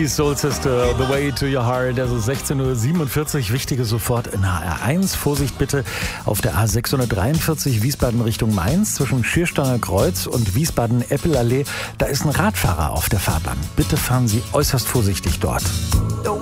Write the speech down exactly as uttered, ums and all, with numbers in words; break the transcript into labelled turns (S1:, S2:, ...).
S1: Die Soul Sister, The Way to Your Heart, also sechzehn Uhr siebenundvierzig, wichtige sofort in H R eins. Vorsicht bitte auf der A sechshundertdreiundvierzig Wiesbaden Richtung Mainz zwischen Schierstanger Kreuz und Wiesbaden-Eppelallee. Da ist ein Radfahrer auf der Fahrbahn. Bitte fahren Sie äußerst vorsichtig dort.